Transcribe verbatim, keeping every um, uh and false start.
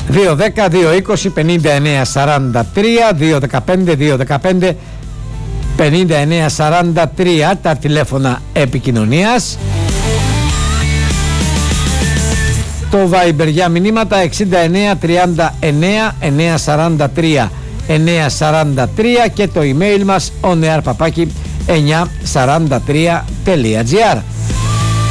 δύο δέκα δύο είκοσι πενήντα εννέα σαράντα τρία, δύο δεκαπέντε δύο δεκαπέντε πενήντα εννέα σαράντα τρία τα τηλέφωνα επικοινωνίας. Το Viber για μηνύματα εξήντα εννέα τριάντα εννέα εννέα σαράντα τρία εννέα σαράντα τρία και το email μας oneair παπάκι εννιακόσια σαράντα τρία τελεία τζι άρ.